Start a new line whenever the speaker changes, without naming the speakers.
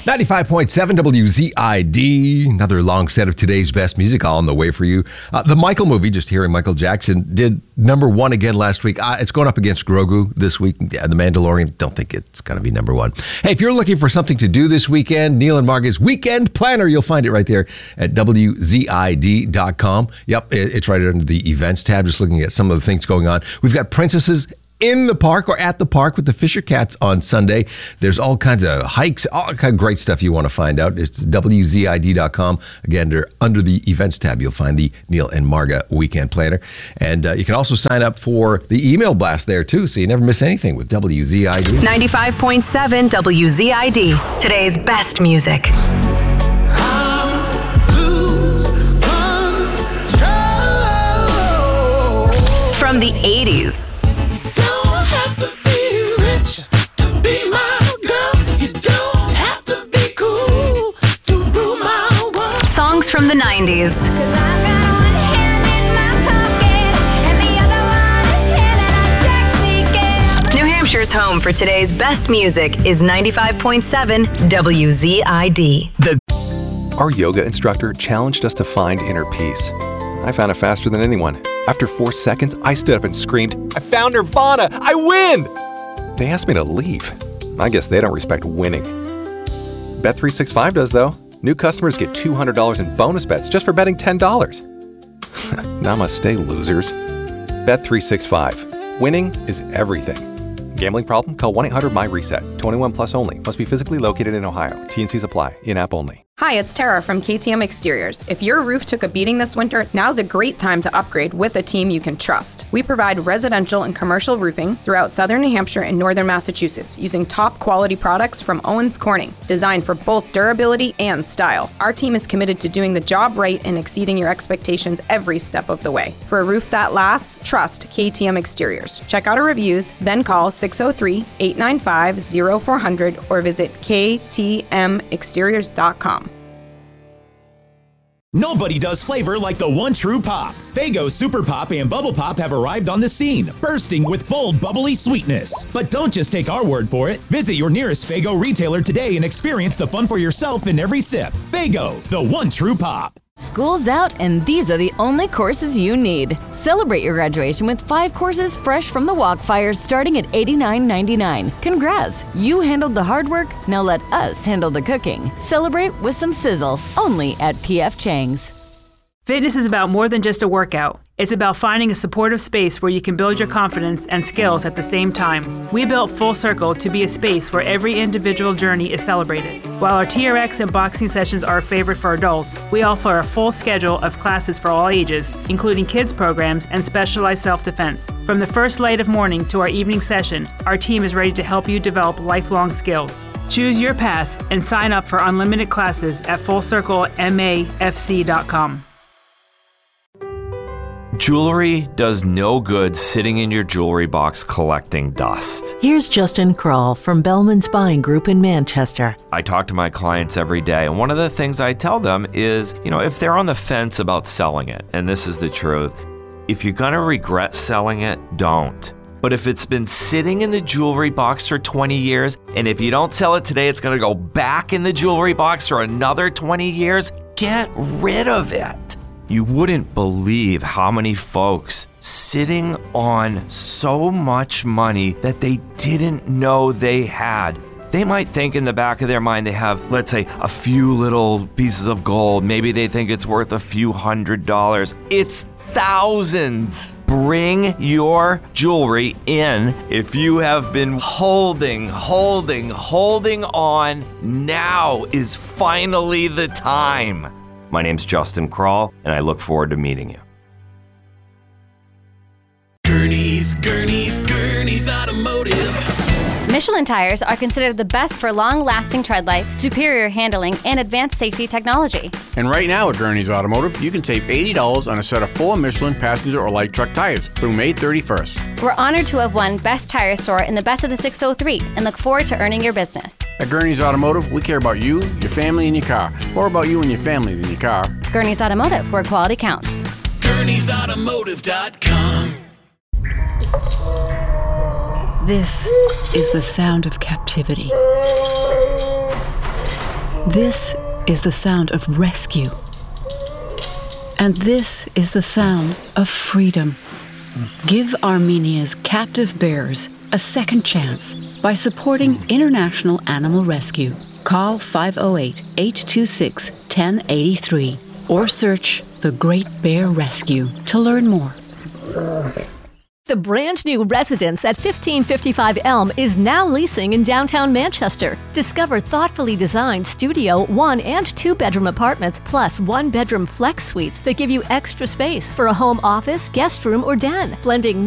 95.7 WZID. Another long set of today's best music all on the way for you. The Michael movie, just hearing Michael Jackson, did number one again last week. It's going up against Grogu this week. Yeah, The Mandalorian, don't think it's going to be number one. Hey, if you're looking for something to do this weekend, Neil and Marga's Weekend Planner, you'll find it right there at WZID.com. Yep, it's right under the events tab, just looking at some of the things going on. We've got Princesses in the park or at the park with the Fisher Cats on Sunday. There's all kinds of hikes, all kind of great stuff you want to find out. It's WZID.com. Again, under the events tab, you'll find the Neil and Marga Weekend Planner. And you can also sign up for the email blast there too, so you never miss anything with WZID.
95.7 WZID. Today's best music. From the 80s. Songs from the 90s. New Hampshire's home for today's best music is 95.7 WZID.
Our yoga instructor challenged us to find inner peace. I found it faster than anyone. After 4 seconds, I stood up and screamed, "I found Nirvana! I win!" They asked me to leave. I guess they don't respect winning. Bet365 does, though. New customers get $200 in bonus bets just for betting $10. Namaste, losers. Bet365. Winning is everything. Gambling problem? Call 1-800-MY-RESET. 21 plus only. Must be physically located in Ohio. T&Cs apply. In-app only.
Hi, it's Tara from KTM Exteriors. If your roof took a beating this winter, now's a great time to upgrade with a team you can trust. We provide residential and commercial roofing throughout southern New Hampshire and northern Massachusetts using top quality products from Owens Corning, designed for both durability and style. Our team is committed to doing the job right and exceeding your expectations every step of the way. For a roof that lasts, trust KTM Exteriors. Check out our reviews, then call 603-895-0400 or visit ktmexteriors.com.
Nobody does flavor like the one true pop. Faygo Super Pop and Bubble Pop have arrived on the scene, bursting with bold, bubbly sweetness. But don't just take our word for it. Visit your nearest Faygo retailer today and experience the fun for yourself in every sip. Faygo, the one true pop.
School's out, and these are the only courses you need. Celebrate your graduation with 5 courses fresh from the Walkfires starting at $89.99. Congrats! You handled the hard work, now let us handle the cooking. Celebrate with some sizzle, only at P.F. Chang's.
Fitness is about more than just a workout. It's about finding a supportive space where you can build your confidence and skills at the same time. We built Full Circle to be a space where every individual journey is celebrated. While our TRX and boxing sessions are a favorite for adults, we offer a full schedule of classes for all ages, including kids programs and specialized self-defense. From the first light of morning to our evening session, our team is ready to help you develop lifelong skills. Choose your path and sign up for unlimited classes at FullCircleMAFC.com.
Jewelry does no good sitting in your jewelry box collecting dust.
Here's Justin Kroll from Bellman's Buying Group in Manchester.
I talk to my clients every day, and one of the things I tell them is, if they're on the fence about selling it, and this is the truth, if you're going to regret selling it, don't. But if it's been sitting in the jewelry box for 20 years, and if you don't sell it today, it's going to go back in the jewelry box for another 20 years, get rid of it. You wouldn't believe how many folks sitting on so much money that they didn't know they had. They might think in the back of their mind they have, let's say, a few little pieces of gold. Maybe they think it's worth a few $100s. It's thousands. Bring your jewelry in. If you have been holding on, now is finally the time. My name's Justin Kroll, and I look forward to meeting you.
Gurney's Automotive.
Michelin tires are considered the best for long-lasting tread life, superior handling, and advanced safety technology.
And right now at Gurney's Automotive, you can save $80 on a set of 4 Michelin passenger or light truck tires through May 31st.
We're honored to have won Best Tire Store in the Best of the 603 and look forward to earning your business.
At Gurney's Automotive, we care about you, your family, and your car. More about you and your family than your car.
Gurney's Automotive, where quality counts.
Gurney'sAutomotive.com.
This is the sound of captivity.
This is the sound of rescue. And this is the sound of freedom. Give Armenia's captive bears a second chance by supporting International Animal Rescue. Call 508-826-1083 or search The Great Bear Rescue to learn more.
The brand new residence at 1555 Elm is now leasing in downtown Manchester. Discover thoughtfully designed studio, 1 and 2 bedroom apartments, plus 1 bedroom flex suites that give you extra space for a home office, guest room, or den, blending